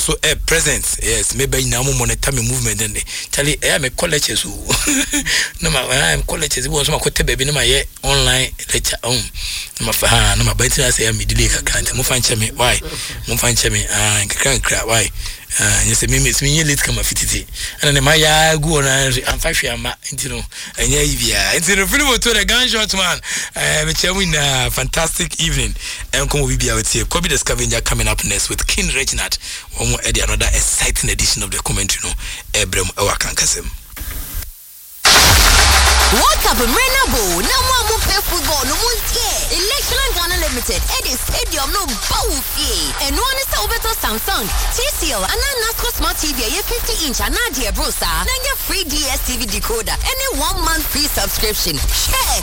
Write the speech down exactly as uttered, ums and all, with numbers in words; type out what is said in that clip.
so a present yes maybe na mo monitor me movement then Charlie eh me colleges so no ma I'm colleges we so ma kwete baby no ma ye online lecture um no ma fa ha no ma ba ntina say me delay kakra nti mo fa nche me why mo fa nche me ah kakra kakra why ah nyese me me me late kama fititi ana ne ma ya gu ona am fa hwe ama nti no anya ibia nti no film to the gunshot man eh me chewu na fantastic evening and come we be out here Kobe the Scavenger coming up next with King Reginald one more edit another exciting edition of the commentary no ebrem e wa kankasem. What's up, Renabo? No more play football, no more yeah. Election and Ghana Limited, Eddie Stadium, no both yeah. And one is over to Samsung, T C L, and then Nasco Smart T V, a fifty inch, and Nadia Brosa, then your free D S T V decoder, and a one month free subscription. Yeah,